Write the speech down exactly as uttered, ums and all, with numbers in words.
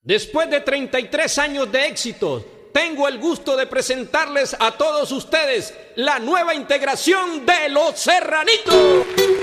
Después de treinta y tres años de éxitos, tengo el gusto de presentarles a todos ustedes la nueva integración de Los Serranitos.